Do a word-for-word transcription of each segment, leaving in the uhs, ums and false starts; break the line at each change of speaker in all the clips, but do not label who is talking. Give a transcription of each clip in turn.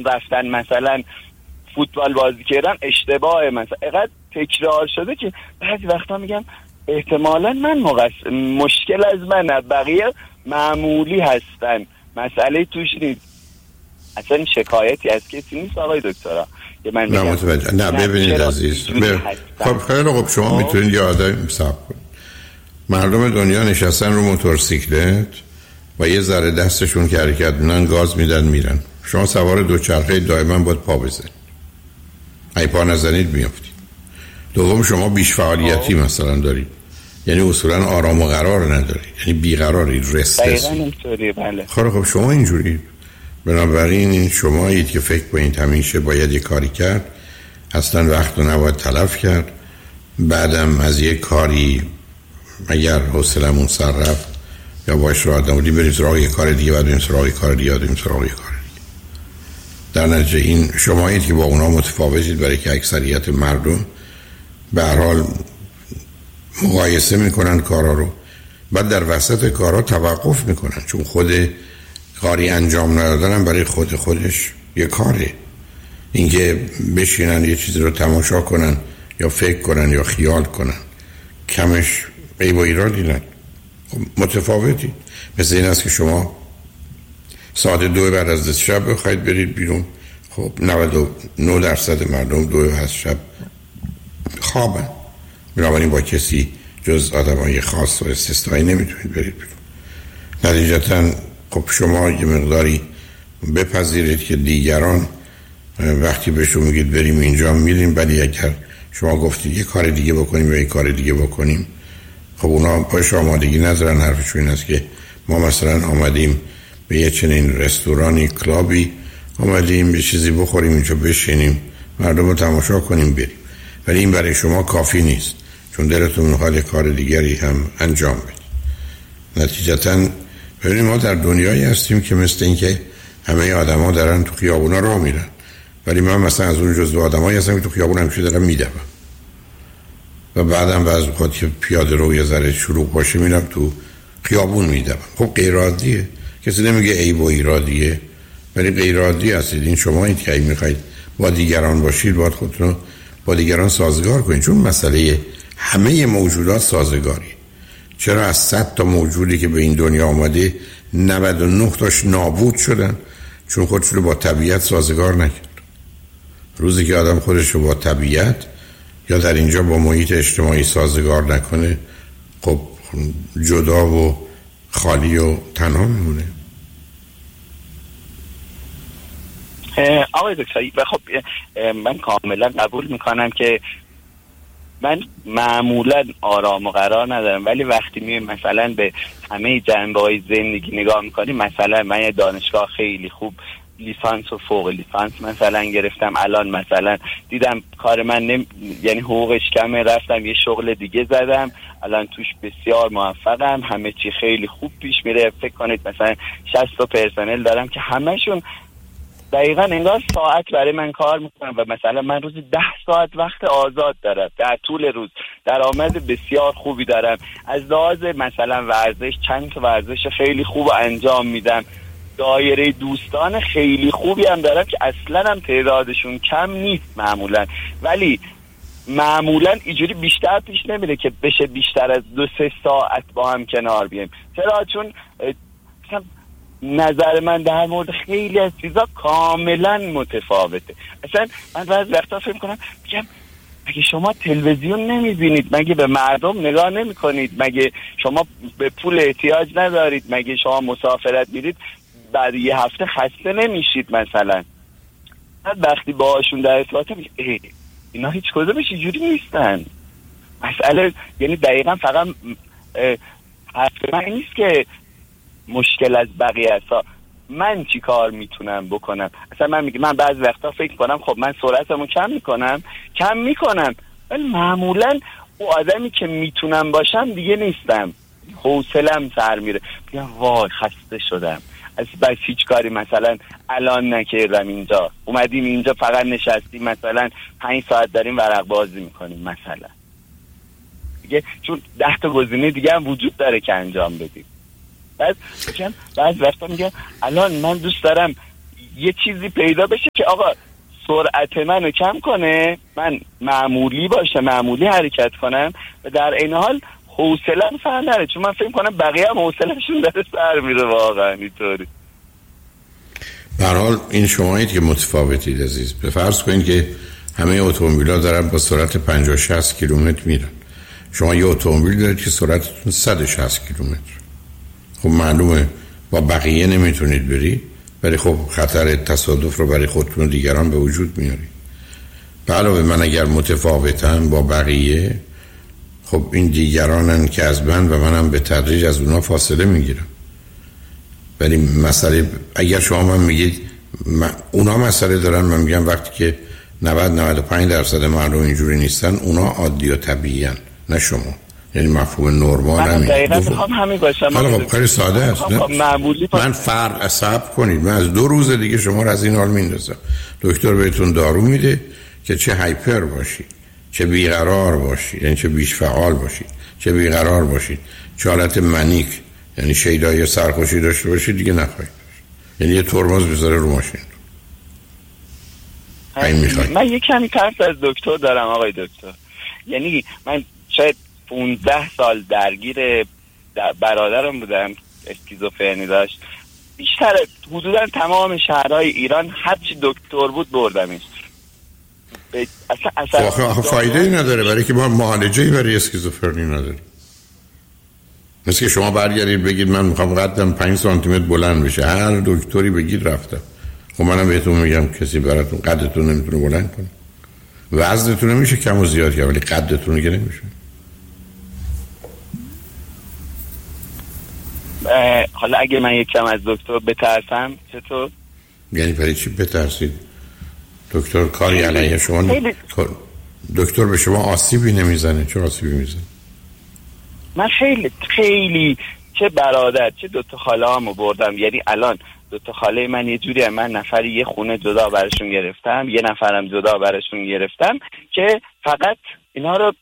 رفتن مثلا فوتبال بازی کردن اشتباهه، مثلا اینقدر تکرار شده که بعضی وقتا میگم احتمالاً من مقصر، مشکل از من، بقیه معمولی هستن، مسئله توش نیست. اصلا شکایتی از کسی نیست آقای دکترا که من
نه متوجه. نه ببینید عزیز ب... خب خیلی خوب شما میتونید یه آدم صبر کنید. مردم دنیا نشستن رو موتورسیکلت و یه ذره دستشون که حرکت میکنن گاز میدن میرن. شما سوار دوچرخه دائما باید پا بزنید. ای پا نزنید میافتید. دوم شما بیش فعالیتی مثلا دارید، یعنی اصولا آرام و قرار ندارید، یعنی بیقرارید، رستلس.
بله.
خب شما اینجوری، بنابراین این شمایید که فکر کنید همیشه باید یه کاری کرد، اصلا وقت رو نباید تلف کرد. بعدم از یه کاری اگر حوصلمون سر رفت یا باش رو آدم بودی بریم سراغ یه کار دیگه، بعد بریم سراغ یه کار دیگه، بریم سراغ یه کار دیگه. در نتیجه این شمایید که با اونا متفاوتید، برای که اکثریت مردم به هر حال مقایسه میکنن کارا رو، بعد در وسط کارا توقف میکنن، چون خود کاری انجام ندادن برای خود خودش یه کاره. اینکه بشینن یه چیزی رو تماشا کنن یا فکر کنن یا خیال کنن کمش عیب و ایرادی نداره. متفاوتی. مثل این است که شما ساعت دو بعد از شب بخواید برید بیرون، خب نود و نه درصد مردم دو از شب خوابن، بنابراین با کسی جز آدمای خاص و استثنایی نمیتونید برید بیرون. نتیجتاً خب شما یه مقداری بپذیرید که دیگران وقتی بهشون میگید بریم اینجا میریم، ولی اگر شما گفتید یه کار دیگه بکنیم یا یه کار دیگه بکنیم، خب اونا باش آمادگی ندارن. حرفشون این است که ما مثلا آمدیم به یه چنین رستورانی، کلابی آمدیم یه چیزی بخوریم، اینجا بشینیم مردم رو تماشا کنیم بریم، ولی این برای شما کافی نیست، چون دلتون میخواد یه کار دیگری هم انجام بدید. نتیجتاً ببینید ما در دنیایی هستیم که مثل این که همه آدم ها دارن تو خیابونا راه میرن، ولی من مثلا از اون جزو آدم هایی هستم که تو خیابون همیشه دارم میدوم و بعدم بعض وقت که پیاده رو یه ذره شروع باشه میرم تو خیابون میدوم. خب غیر عادیه، کسی نمیگه عیب و ایرادیه، ولی غیر عادی هستید. این شما این که میخواید با دیگران باشید باید خودتون رو با دیگران سازگار کنید، چون مسئله همه موجودات سازگاری. چرا از صد تا موجودی که به این دنیا آمده نود و نه تاش نابود شدن؟ چون خودش رو با طبیعت سازگار نکرد. روزی که آدم خودش رو با طبیعت یا در اینجا با محیط اجتماعی سازگار نکنه، خب جدا و خالی و تنها میمونه.
آقای دکتر خب من کاملا قبول میکنم که من معمولا آرام و قرار ندارم، ولی وقتی میایم مثلا به همه جنبه‌های زندگی نگاه میکنیم، مثلا من یه دانشگاه خیلی خوب لیسانس و فوق لیسانس مثلا گرفتم، الان مثلا دیدم کار من نم... یعنی حقوقش کمه، رفتم یه شغل دیگه زدم، الان توش بسیار موفقم، همه چی خیلی خوب پیش میره. فکر کنید مثلا شصت تا پرسنل دارم که همشون دقیقا انگار ساعت برای من کار میکنم و مثلا من روزی ده ساعت وقت آزاد دارم در طول روز، درآمد بسیار خوبی دارم، از لحاظ مثلا ورزش چند تا ورزش خیلی خوب انجام میدم، دایره دوستان خیلی خوبی هم دارم که اصلا هم تعدادشون کم نیست معمولا، ولی معمولا اینجوری بیشتر پیش نمیره که بشه بیشتر از دو سه ساعت با هم کنار بیایم. چرا؟ چون نظر من در مورد خیلی از چیزا کاملا متفاوته. اصلا من بعضی وقتا فکر میکنم میگم مگه شما تلویزیون نمیبینید؟ مگه به مردم نگاه نمی کنید؟ مگه شما به پول احتیاج ندارید؟ مگه شما مسافرت میرید بعد یه هفته خسته نمیشید؟ مثلا من وقتی باهاشون در ارتباطم میگم اینا هیچ کدومش اینجوری نیستن. مسئله یعنی دقیقا فقط حرف من نیست که مشکل از بقیه است، من چی کار میتونم بکنم. اصلا من میگم من بعضی وقتا فکر کنم خب من سرعتمو کم میکنم کم میکنم ولی معمولا او آدمی که میتونم باشم دیگه نیستم، حوصله‌ام سر میره، میگم وای خسته شدم از بس هیچ کاری مثلا الان نکردم، اینجا اومدیم اینجا فقط نشستیم مثلا پنج ساعت داریم ورق بازی میکنیم مثلا دیگه، چون ده تا گزینه دیگه هم وجود داره که انجام بدیم. بعد بعض وقتا میگم الان من دوست دارم یه چیزی پیدا بشه که آقا سرعت منو کم کنه، من معمولی باشه، معمولی حرکت کنم و در این حال حوصله‌ام سر نره، چون من فکر کنم بقیه هم حوصله‌شون داره سر میره واقعا اینطوری.
به هر حال این شمایید که متفاوتید عزیز. به فرض کنید که همه اتومبیل‌ها دارن با سرعت پنجاه شصت کیلومتر میرن، شما یه اتومبیل دارید که سرعتتون صد و شصت کیلومتر. خب معلومه با بقیه نمیتونید برید، ولی خب خطر تصادف رو برای خودتون و دیگران به وجود میارید. به علاوه من اگر متفاوتم با بقیه، خب این دیگرانن که از من و منم به تدریج از اونا فاصله میگیرم. ولی مسئله اگر شما من میگید من اونا مسئله دارن، من میگم وقتی که نود نود و پنج درصد مردم اینجوری نیستن، اونا عادی و طبیعی ان، نه شما. یعنی مفهوم نرمال همین.
من دقیقاً میخوام همین باشم.
حالا خب خیلی ساده است. من فرق عصب کنید، من از دو روز دیگه شما رو از این حال میندازم. دکتر بهتون دارو میده که چه هایپر باشید، چه بیقرار باشید، یعنی چه بیش فعال باشید، چه بیقرار باشید، چه حالت منیک یعنی شیدایی سرخوشی داشته باشید دیگه نخواهید. یعنی یه ترمز بذاره رو ماشین.
من یک کمی ترس از دکتر دارم آقای دکتر. یعنی من شاید پونزده سال درگیر برادرم بودم، اسکیزوفرنی داشت. بیشتر حدودا تمام شهرهای ایران هرچی دکتر بود بردمش. اصلا اصلا
آخه آخه فایده ای نداره، برای که ما معالجه‌ای برای اسکیزوفرنی نداریم. مثل که شما برگردید بگید من میخوام قدم پنج سانتی متر بلند بشه، هر دکتری بگید رفتم. خب منم بهتون میگم کسی براتون قدتون نمیتونه بلند کنه، وزنتون نمیشه کم و زیاد کرد، ولی قدتون دیگه نمیشه.
حالا اگه من یکم از دکتر بترسم چطور؟
یعنی برای چی بترسید؟ دکتر کاری علیه شما ن... دکتر به شما آسیبی نمیزنه. چه آسیبی میزنه؟
من خیلی خیلی چه برادر چه دوتا خاله همو بردم. یعنی الان دوتا خاله من یه جوری هم، من نفری یه خونه جدا برشون گرفتم، یه نفرم جدا برشون گرفتم که فقط اینا رو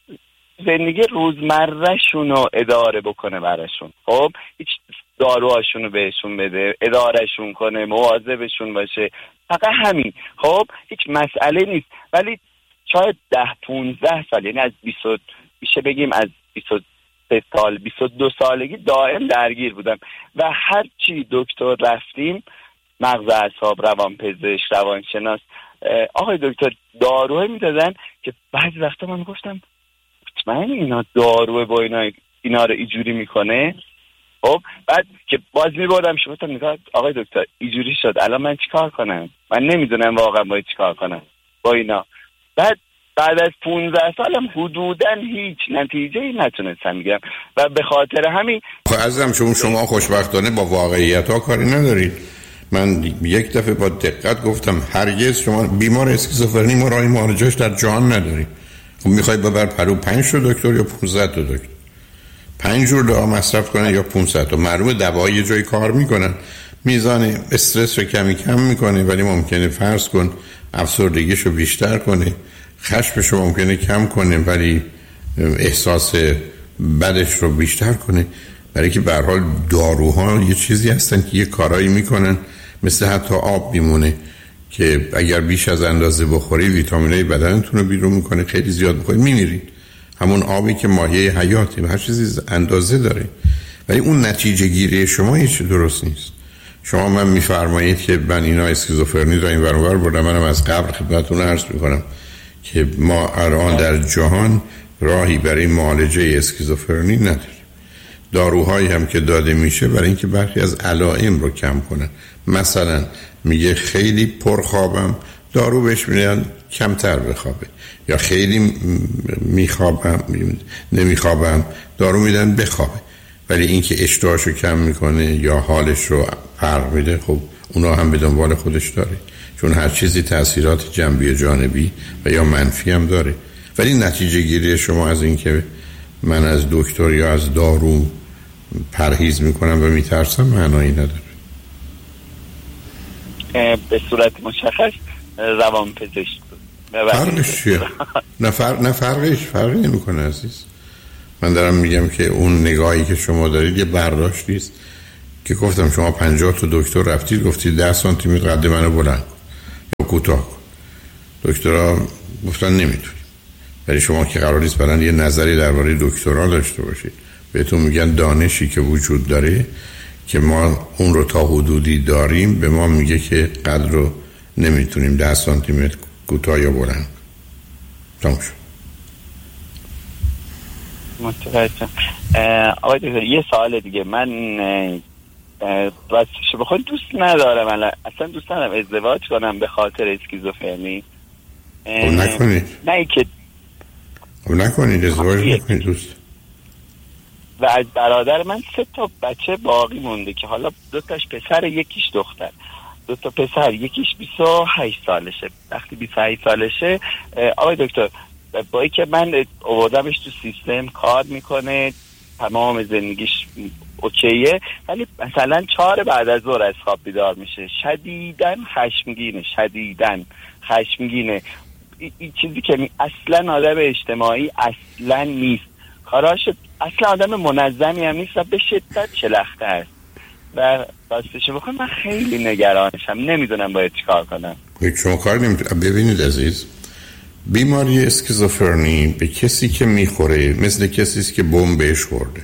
زندگی روزمرهشون رو اداره بکنه برشون. خب هیچ داروهاشون رو بهشون بده، ادارهشون کنه، مواظبشون باشه، فقط همین. خب هیچ مسئله نیست. ولی شاید ده پونزده سال، یعنی از بیست میشه بگیم از بیست و سه سال بیست و دو سالگی دائم درگیر بودم و هر چی دکتر رفتیم، مغز اعصاب، روانپزشک، روانشناس، آقای دکتر داروه میدادن که بعضی وقتا من گفتم مطمئن اینا داروه با اینا اینا رو اینجوری میکنه. خب بعد که باز میبردم شما تا نگاه آقای دکتر اینجوری شد، الان من چیکار کنم؟ من نمیدونم واقعا باید چیکار کنم با اینا. بعد بعد از پونزده سالم حدوداً هیچ نتیجه‌ای نتونستم بگیرم و به خاطر همین
خب عزیزم چون شما خوشبختانه با واقعیت‌ها کاری ندارید. من یک دفعه با دقت گفتم هرگز شما بیمار اسکیزوفرنی ما راه معالجه‌اش در جهان نداریم. خب میخواید ببر پرو پنج تا دکتر یا پانزده تا دکتر، پنج جور دوا مصرف کنن یا پانصد تا. معلومه دوا یه جای کار میکنن، میزان استرس رو کمی کم میکنه، ولی ممکنه فرض کن افسردگیشو بیشتر کنه، خشمش رو ممکنه کم کنه، ولی احساس بدش رو بیشتر کنه. برای که به هر حال داروها یه چیزی هستن که یه کارایی میکنن، مثل حتی آب میمونه که اگر بیش از اندازه بخوری ویتامینای بدنتون رو بیرون میکنه، خیلی زیاد بخورید میمیرید. همون آبی که مایه حیاته، هر چیزی اندازه داره. ولی اون نتیجه گیری شما هیچ درست نیست. شما من میفرمایید که من اینا اسکیزوفرنی رو این ور اون ور بردم، منم از قبل خدمتتون عرض میکنم که ما الان در جهان راهی برای معالجه اسکیزوفرنی نداریم. داروهایی هم که داده میشه برای اینکه برخی از علائم رو کم کنن. مثلا میگه خیلی پرخوابم، دارو بهش میدن کمتر بخوابه، یا خیلی میخوابم نمیخوابم، دارو میدن بخوابه. ولی اینکه اشتهاشو کم میکنه یا حالش رو فرق میده، خب اونا هم به دنبال خودش داره، چون هر چیزی تاثیرات جنبی جانبی و یا منفی هم داره. ولی نتیجه گیری شما از اینکه من از دکتر یا از دارو پرهیز میکنم و میترسم معنایی نداره.
به صورت مشخص روانپزشک
فرقش چیه؟ نه فرق نه فرقش فرقی نمیکنه عزیز. من دارم میگم که اون نگاهی که شما دارید یه برداشتی است که گفتم شما پنجاه تا دکتر رفتید گفتید ده سانتی متر قد منو بلند یا کوتاه کن، دکترها گفتن نمیتونی. ولی شما که قرار نیست برن یه نظری درباره دکترها داشته باشید، بهتون میگن دانشی که وجود داره که ما اون رو تا حدودی داریم به ما میگه که قدر رو نمیتونیم ده سانتی متر کوتاه یا بلند. تموم شد.
متوجهم. آقای دکتر یه سوال دیگه، من راستش بخوام دوست ندارم الان، اصلا دوست ندارم ازدواج کنم به خاطر اسکیزوفرنی.
خب نکنید.
نه ای که
خب نکنید ازدواج نکنید دوست.
و از برادر من سه تا بچه باقی مونده که حالا دو تاش پسر یکیش دختر، دو تا پسر یکیش بیست و هشت سالشه. وقتی بیست و هشت سالشه آقای دکتر با ای که من آوردمش تو سیستم کار میکنه، تمام زندگیش اوکیه، ولی مثلا چهار بعد از ظهر از خواب بیدار میشه، شدیداً خشمگینه، شدیداً خشمگینه. این چیزی که اصلا آدم اجتماعی اصلا نیست، کاراش اصلا آدم منظمی هم نیست و به شدت چلخته است و راستش بخوام من خیلی نگرانشم، نمیدونم باید چیکار کنم.
شما کار نمیتونم. ببینید عزیز، بیماری اسکیزوفرنی به کسی که میخوره مثل کسی است که بمب بهش خورده.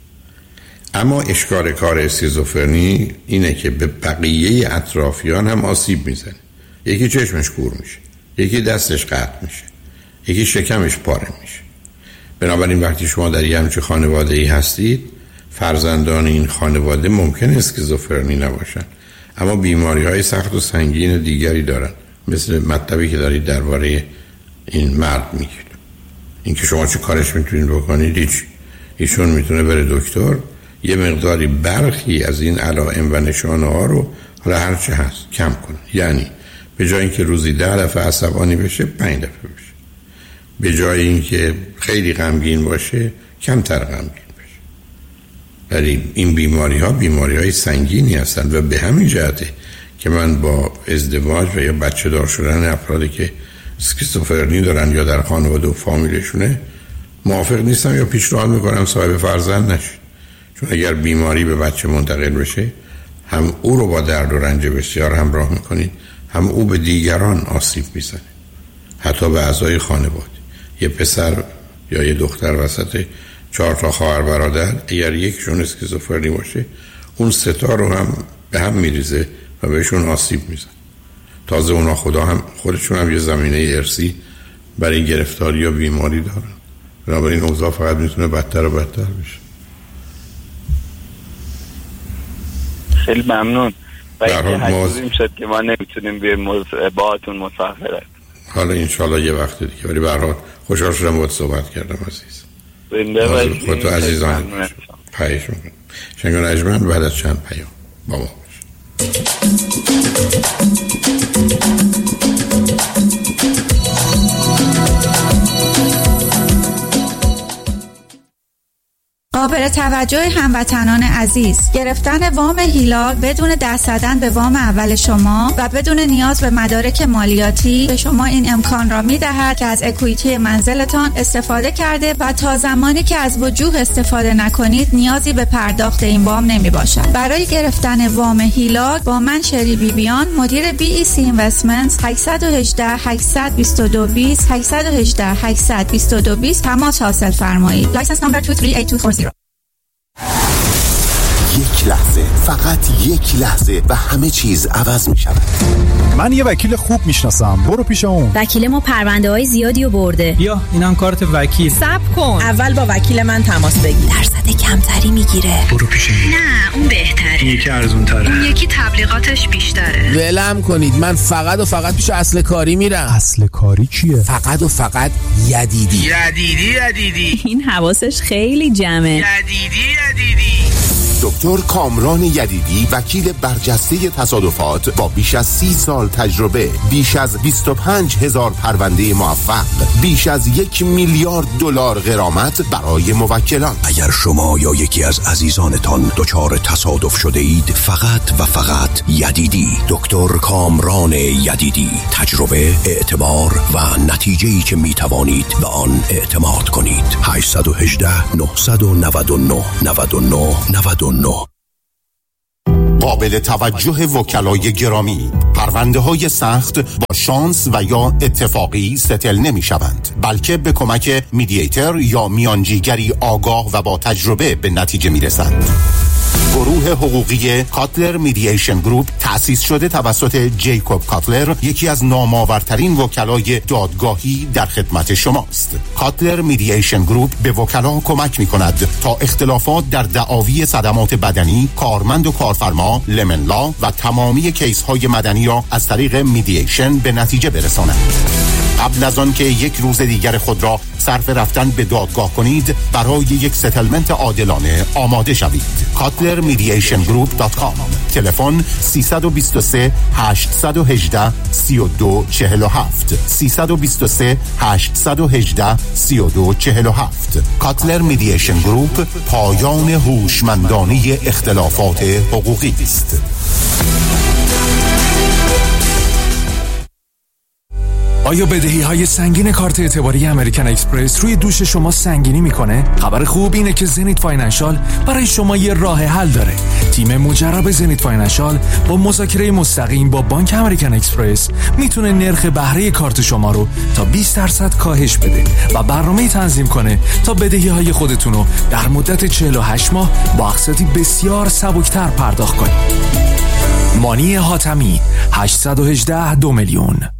اما اشکال کار اسکیزوفرنی اینه که به بقیه اطرافیان هم آسیب میزنه. یکی چشمش کور میشه، یکی دستش قطع میشه، یکی شکمش پاره میشه. بنابراین وقتی شما در یه همچه خانواده ای هستید، فرزندان این خانواده ممکن اسکیزوفرنی نباشن اما بیماری های سخت و سنگین دیگری دارن، مثل مطلبی که دارید درباره این مرد میگید. این که شما چه کارش میتونید بکنید؟ هیچ. ایشون میتونه بره دکتر، یه مقداری برخی از این علائم و نشانه ها رو حالا هر چه هست کم کنه. یعنی به جای اینکه روزی ده دفعه عصبانی بشه پنج دفعه بشه، به جای اینکه خیلی غمگین باشه کمتر غمگین بشه. ولی این بیماری ها بیماری های سنگینی هستند و به همین جهته که من با ازدواج و یا بچه دار شدن افرادی که اسکیزوفرنی دارن یا در خانواده و فامیلشونه موافق نیستم یا پیشنهاد میکنم صاحب فرزند نشید. چون اگر بیماری به بچه منتقل بشه، هم او رو با درد و رنج بسیار همراه میکنید، هم او به دیگران آسیب میزنه، حتی به اعضای خانواده. یه پسر یا یه دختر وسط چهار تا خواهر برادر اگر یکشون اسکیزوفرنی باشه، اون سه تا رو هم به هم میریزه و بهشون آسیب میزنه. تازه اونا خدا هم خودشون هم یه زمینه ارثی برای گرفتاری یا بیماری دارن. بنابراین اوضاع فقط میتونه بدتر و بدتر بشه.
خیلی ممنون. و
در حال
حضوریم شد که ما نمیتونیم بیایم باهاتون مسافرت.
حالا انشالله یه وقت دیگه. ولی به هر حال خوشحال شدم باهات صحبت کردم عزیز.
زنده باشید.
خودتو عزیزان پیش میکنم. شنگان اجمن بعد از چند پیام با ما باش.
قابل توجه هموطنان عزیز، گرفتن وام هیلال بدون دست زدن به وام اول شما و بدون نیاز به مدارک مالیاتی به شما این امکان را می‌دهد که از اکوئیتی منزلتان استفاده کرده و تا زمانی که از وجوه استفاده نکنید نیازی به پرداخت این وام نمی‌باشد. برای گرفتن وام هیلال با من شری بیبیان مدیر بی ای سی اینوستمنتس هشت یک هشت هشت دو دو بیست هشت یک هشت هشت دو دو بیست تماس حاصل فرمایید. لایسنس نمبر دو سه هشت دو چهار صفر.
یک لحظه، فقط یک لحظه و همه چیز عوض می شود.
من یه وکیل خوب میشناسم، برو پیش اون.
وکیل ما پرونده های زیادی رو برده.
بیا اینم کارت وکیل.
صبر کن، اول با وکیل من تماس بگیر.
درصد کمتری میگیره.
برو پیش این.
نه اون بهتره.
این یکی ارزون تره.
اون یکی تبلیغاتش بیشتره.
ولم کنید، من فقط و فقط پیش اصل کاری میرم.
اصل کاری کیه؟
فقط و فقط یدیدی.
یدیدی یدیدی.
این حواسش خیلی جمعه.
یدیدی یدیدی.
دکتر کامران یدیدی، وکیل برجسته تصادفات با بیش از سی سال تجربه، بیش از بیست و پنج هزار پرونده موفق، بیش از یک میلیارد دلار غرامت برای موکلان.
اگر شما یا یکی از عزیزانتان دچار تصادف شده اید، فقط و فقط یدیدی. دکتر کامران یدیدی، تجربه، اعتبار و نتیجه‌ای که می توانید به آن اعتماد کنید. هشت یک هشت نه نه نه نه نه نه نه.
قابل توجه وکلای گرامی، پرونده های سخت با شانس و یا اتفاقی ستل نمی شوند، بلکه به کمک میدییتر یا میانجیگری آگاه و با تجربه به نتیجه می رسند. گروه حقوقی کاتلر میدییشن گروپ تأسیس شده توسط جیکوب کاتلر، یکی از نامآورترین وکلای دادگاهی در خدمت شماست. کاتلر میدییشن گروپ به وکلا کمک می کند تا اختلافات در دعاوی صدمات بدنی، کارمند و کارفرما، لمن لا و تمامی کیس های مدنی را از طریق میدییشن به نتیجه برساند. قبل از آن که یک روز دیگر خود را صرف رفتن به دادگاه کنید، برای یک ستلمنت عادلانه آماده شوید. کاتلر میدییشن گروپ دات کام. تلفن سه دو سه هشت یک هشت سه دو چهار هفت سه دو سه هشت یک هشت سه دو چهار هفت. کاتلر میدییشن گروپ، پایان هوشمندانه اختلافات حقوقی است.
آیا بدهی های سنگین کارت اعتباری امریکن اکسپرس روی دوش شما سنگینی میکنه؟ خبر خوب اینه که زنیت فاینانشال برای شما یه راه حل داره. تیم مجرب زنیت فاینانشال با مذاکره مستقیم با بانک امریکن اکسپرس میتونه نرخ بهره کارت شما رو تا بیست درصد کاهش بده و برنامه تنظیم کنه تا بدهی های خودتون رو در مدت چهل و هشت ماه با اقساطی بسیار سبکتر پرداخت کنید. مانی حاتمی هشت یک هشت دو میلیون.